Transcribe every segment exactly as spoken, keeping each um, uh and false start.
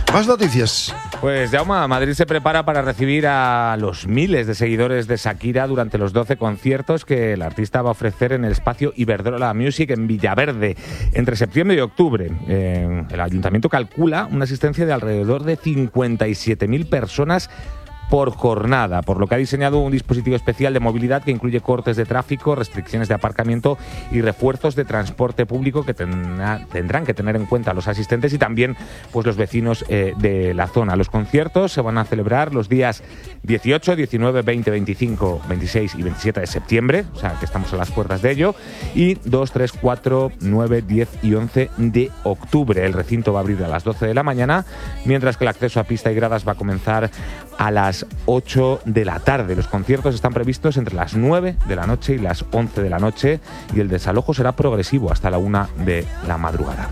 Más noticias. Pues Jaume, Madrid se prepara para recibir a los miles de seguidores de Shakira durante los doce conciertos que el artista va a ofrecer en el espacio Iberdrola Music en Villaverde entre septiembre y octubre. Eh, el ayuntamiento calcula una asistencia de alrededor de cincuenta y siete mil personas por jornada, por lo que ha diseñado un dispositivo especial de movilidad que incluye cortes de tráfico, restricciones de aparcamiento y refuerzos de transporte público que tendrá, tendrán que tener en cuenta los asistentes y también pues, los vecinos eh, de la zona. Los conciertos se van a celebrar los días dieciocho, diecinueve, veinte, veinticinco, veintiséis y veintisiete de septiembre, o sea que estamos a las puertas de ello, y dos, tres, cuatro, nueve, diez y once de octubre. El recinto va a abrir a las doce de la mañana, mientras que el acceso a pista y gradas va a comenzar a las ocho de la tarde. Los conciertos están previstos entre las nueve de la noche y las once de la noche y el desalojo será progresivo hasta la una de la madrugada.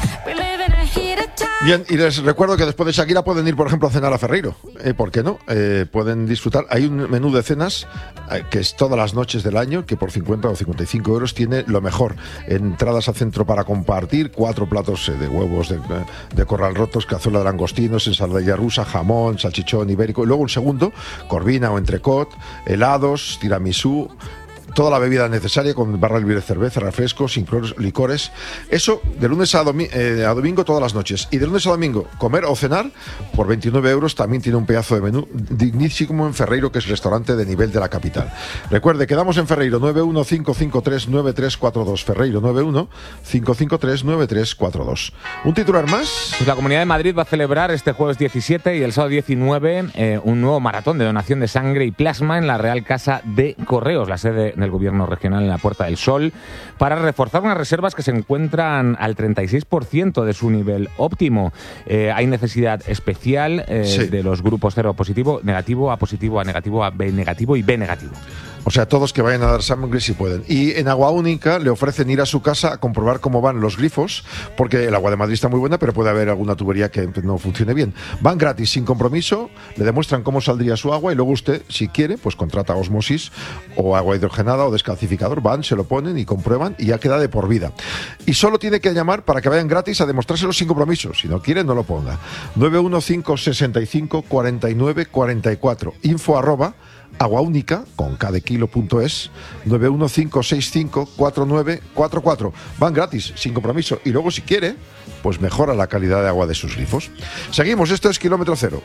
Bien, y les recuerdo que después de Shakira pueden ir, por ejemplo, a cenar a Ferreiro. Eh, ¿Por qué no? Eh, pueden disfrutar. Hay un menú de cenas eh, que es todas las noches del año, que por cincuenta o cincuenta y cinco euros tiene lo mejor. Entradas a centro para compartir, cuatro platos eh, de huevos de, de corral rotos, cazuela de langostinos, ensalada rusa, jamón, salchichón ibérico. Y luego un segundo, corvina o entrecot, helados, tiramisú, toda la bebida necesaria con barra libre de cerveza, refrescos, incluso licores. Eso de lunes a, domi- eh, a domingo todas las noches. Y de lunes a domingo comer o cenar por veintinueve euros. También tiene un pedazo de menú dignísimo en Ferreiro, que es restaurante de nivel de la capital. Recuerde, quedamos en Ferreiro, nueve uno cinco cinco tres nueve tres cuatro dos. Ferreiro, nueve uno cinco cinco tres nueve tres cuatro dos. ¿Un titular más? Pues la Comunidad de Madrid va a celebrar este jueves diecisiete y el sábado diecinueve eh, un nuevo maratón de donación de sangre y plasma en la Real Casa de Correos, la sede del Gobierno regional en la Puerta del Sol, para reforzar unas reservas que se encuentran al treinta y seis por ciento de su nivel óptimo. Eh, hay necesidad especial eh, Sí. de los grupos cero positivo, negativo, A positivo, A negativo, A B negativo y B negativo. O sea, todos que vayan a dar sangre si pueden. Y en Agua Única le ofrecen ir a su casa a comprobar cómo van los grifos, porque el agua de Madrid está muy buena, pero puede haber alguna tubería que no funcione bien. Van gratis, sin compromiso, le demuestran cómo saldría su agua y luego usted, si quiere, pues contrata osmosis o agua hidrogenada o descalcificador. Van, se lo ponen y comprueban y ya queda de por vida. Y solo tiene que llamar para que vayan gratis a demostrárselo sin compromiso. Si no quiere, no lo ponga. nueve uno cinco seis cinco cuatro nueve cuatro cuatro. Info arroba Agua Única, con cada kilo punto es, nueve uno cinco seis cinco cuatro nueve cuatro cuatro. Van gratis, sin compromiso. Y luego, si quiere, pues mejora la calidad de agua de sus grifos. Seguimos, esto es Kilómetro Cero.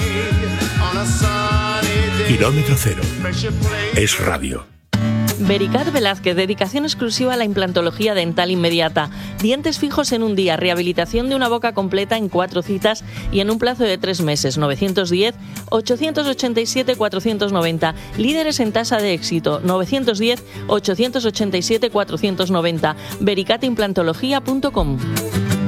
Kilómetro Cero. Es radio. Vericat Velázquez, dedicación exclusiva a la implantología dental inmediata. Dientes fijos en un día, rehabilitación de una boca completa en cuatro citas y en un plazo de tres meses. novecientos diez, ochocientos ochenta y siete, cuatrocientos noventa. Líderes en tasa de éxito. novecientos diez, ochocientos ochenta y siete, cuatrocientos noventa. vericat implantología punto com.